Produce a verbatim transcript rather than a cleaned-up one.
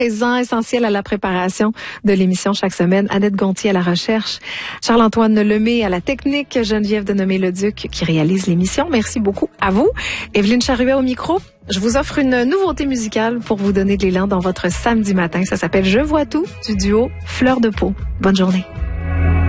Présent essentiel à la préparation de l'émission chaque semaine. Annette Gontier à la recherche, Charles-Antoine Lemay à la technique, Geneviève Denomé-Leduc qui réalise l'émission. Merci beaucoup à vous. Evelyne Charuet au micro. Je vous offre une nouveauté musicale pour vous donner de l'élan dans votre samedi matin. Ça s'appelle Je vois tout du duo Fleur de Peau. Bonne journée.